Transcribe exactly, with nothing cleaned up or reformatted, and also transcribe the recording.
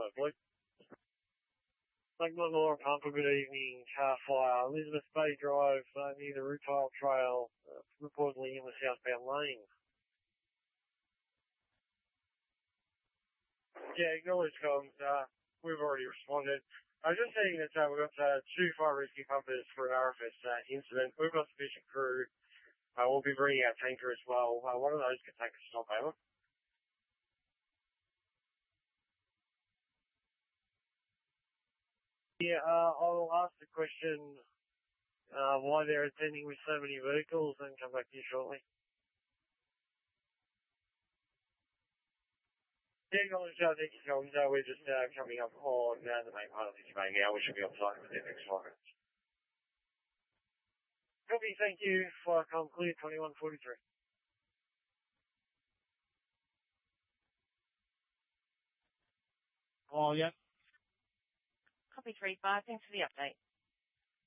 hopefully. Magma Law Pumper, good evening. Car fire, Elizabeth Bay Drive, uh, near the Rutile Trail, uh, reportedly in the southbound lane. Yeah, acknowledge comms. Uh, we've already responded. I was just saying that uh, we've got uh, two fire rescue pumpers for an R F S uh, incident. We've got sufficient crew. Uh, we'll be bringing our tanker as well. Uh, one of those can take a stop over. Yeah, uh, I'll ask the question uh, why they're attending with so many vehicles and come back to you shortly. Yeah, acknowledge uh, thank you, Colin. Uh, we're just uh, coming up on uh, the main part of this bay now. We should be on site within the next five minutes. Copy, thank you. Flight com clear twenty-one forty-three. Oh, yeah. Copy three five. Thanks for the update.